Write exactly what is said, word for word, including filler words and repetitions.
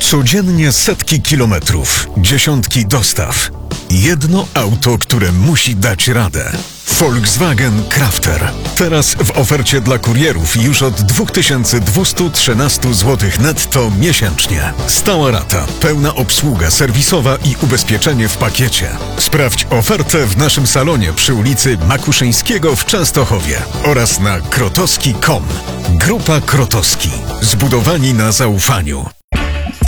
Codziennie setki kilometrów, dziesiątki dostaw. Jedno auto, które musi dać radę. Volkswagen Crafter. Teraz w ofercie dla kurierów już od dwa tysiące dwieście trzynaście złotych netto miesięcznie. Stała rata, pełna obsługa serwisowa i ubezpieczenie w pakiecie. Sprawdź ofertę w naszym salonie przy ulicy Makuszyńskiego w Częstochowie oraz na krotowski kropka com. Grupa Krotowski. Zbudowani na zaufaniu.